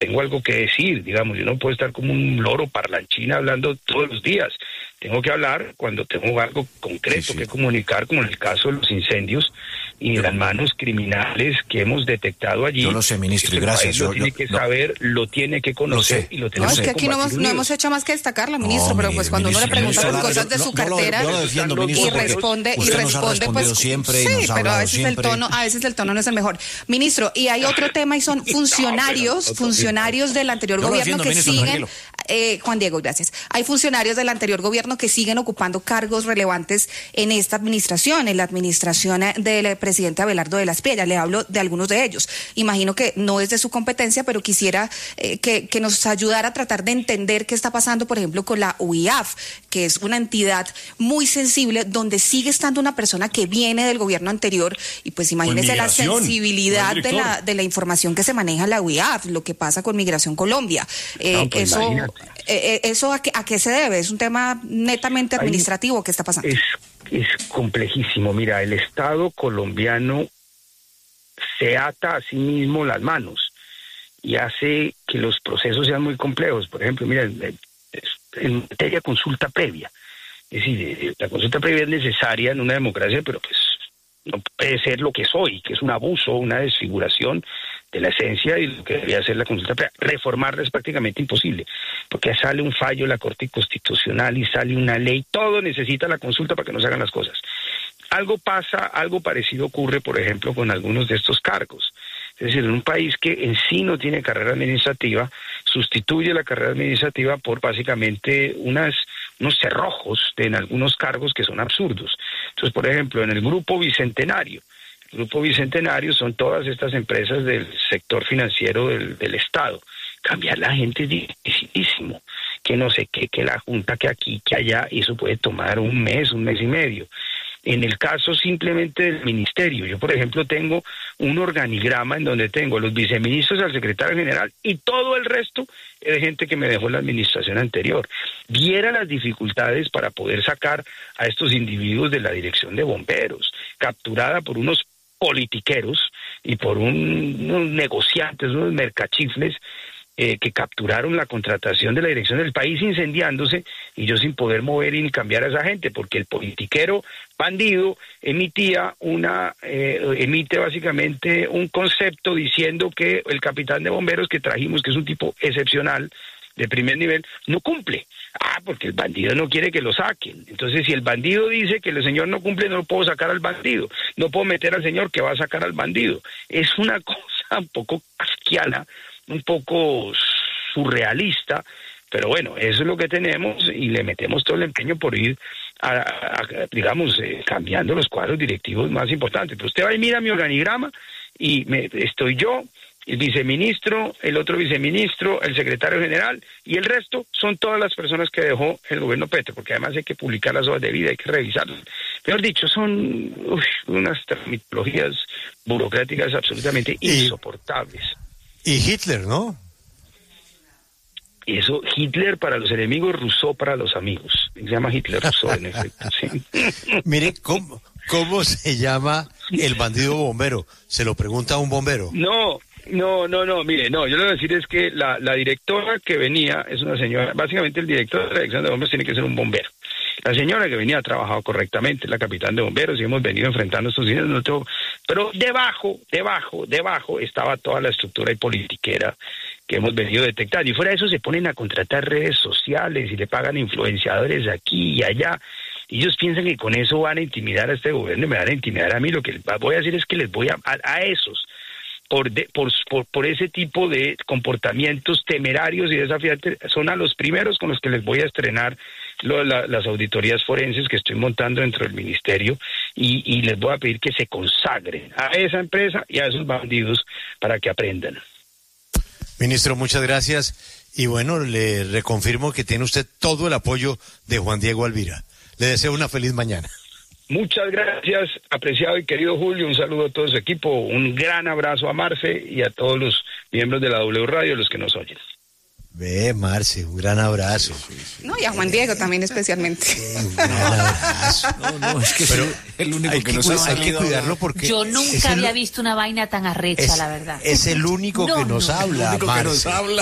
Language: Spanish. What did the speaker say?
tengo algo que decir, digamos, yo no puedo estar como un loro parlanchín hablando todos los días. Tengo que hablar cuando tengo algo concreto que comunicar, como en el caso de los incendios y las manos criminales que hemos detectado allí. Yo lo sé, ministro, y gracias. Lo tiene que saber, lo tiene que conocer y lo tenemos que combatir. No, es que aquí no hemos hecho más que destacarla, ministro, pero pues cuando uno le pregunta las cosas de su cartera y responde, pues siempre, sí, pero a veces el tono no es el mejor. Ministro, y hay otro tema y son funcionarios del anterior gobierno que siguen... Juan Diego, gracias. Hay funcionarios del anterior gobierno que siguen ocupando cargos relevantes en esta administración, en la administración del presidente Abelardo de la Espriella. Le hablo de algunos de ellos. Imagino que no es de su competencia, pero quisiera que nos ayudara a tratar de entender qué está pasando, por ejemplo, con la UIAF, que es una entidad muy sensible, donde sigue estando una persona que viene del gobierno anterior, y pues imagínese la sensibilidad de la información que se maneja en la UIAF, lo que pasa con Migración Colombia. ¿Eso a qué se debe? ¿Es un tema netamente administrativo? ¿Qué está pasando? Es complejísimo. Mira, el Estado colombiano se ata a sí mismo las manos y hace que los procesos sean muy complejos. Por ejemplo, mira, en materia de consulta previa. Es decir, la consulta previa es necesaria en una democracia, pero pues no puede ser lo que es hoy, que es un abuso, una desfiguración de la esencia y lo que debería ser la consulta previa. Reformarla es prácticamente imposible, porque sale un fallo de la Corte Constitucional y sale una ley, todo necesita la consulta para que no se hagan las cosas. Algo pasa, algo parecido ocurre, por ejemplo, con algunos de estos cargos. Es decir, en un país que en sí no tiene carrera administrativa, sustituye la carrera administrativa por básicamente unos cerrojos en algunos cargos que son absurdos. Entonces, por ejemplo, en el Grupo Bicentenario, son todas estas empresas del sector financiero del Estado. Cambiar la gente es dificilísimo, que no sé qué, que la Junta, que aquí, que allá, y eso puede tomar un mes y medio. En el caso simplemente del ministerio, yo por ejemplo tengo un organigrama en donde tengo los viceministros, al secretario general y todo el resto de gente que me dejó la administración anterior. Viera las dificultades para poder sacar a estos individuos de la dirección de bomberos, capturada por unos politiqueros y por unos negociantes, unos mercachifles que capturaron la contratación de la dirección del país incendiándose y yo sin poder mover y ni cambiar a esa gente, porque el politiquero bandido emite básicamente un concepto diciendo que el capitán de bomberos que trajimos, que es un tipo excepcional, de primer nivel, no cumple. Porque el bandido no quiere que lo saquen. Entonces, si el bandido dice que el señor no cumple, no lo puedo sacar al bandido. No puedo meter al señor que va a sacar al bandido. Es una cosa un poco kafkiana, un poco surrealista, pero bueno, eso es lo que tenemos y le metemos todo el empeño por ir cambiando los cuadros directivos más importantes. Pero usted va y mira mi organigrama y estoy yo, el viceministro, el otro viceministro, el secretario general y el resto son todas las personas que dejó el gobierno Petro, porque además hay que publicar las hojas de vida, hay que revisarlas. Mejor dicho, son unas tramitologías burocráticas absolutamente insoportables. Y Hitler, ¿no? Eso, Hitler para los enemigos, Rousseau para los amigos. Se llama Hitler Rousseau, en efecto, sí. Mire, ¿cómo se llama el bandido bombero? ¿Se lo pregunta a un bombero? No, mire, yo le voy a decir es que la directora que venía es una señora, básicamente el director de la dirección de bomberos tiene que ser un bombero. La señora que venía ha trabajado correctamente, la capitán de bomberos, y hemos venido enfrentando estos días, pero debajo estaba toda la estructura y politiquera que hemos venido detectando, y fuera de eso se ponen a contratar redes sociales y le pagan influenciadores aquí y allá, y ellos piensan que con eso van a intimidar a este gobierno y me van a intimidar a mí. Lo que les voy a decir es que les voy a esos por ese tipo de comportamientos temerarios y desafiantes, son a los primeros con los que les voy a estrenar las auditorías forenses que estoy montando dentro del ministerio y les voy a pedir que se consagren a esa empresa y a esos bandidos para que aprendan. Ministro, muchas gracias y bueno, le reconfirmo que tiene usted todo el apoyo de Juan Diego Alvira. Le deseo una feliz mañana. Muchas gracias, apreciado y querido Julio, un saludo a todo su equipo, un gran abrazo a Marfe y a todos los miembros de la W Radio, los que nos oyen. Ve, Marce, un gran abrazo. No, y a Juan Diego también especialmente. Un gran abrazo. No, es que pero el único que nos ha hay que cuidarlo porque... Yo nunca había visto una vaina tan arrecha, la verdad. Es el único que nos habla, el único que nos habla.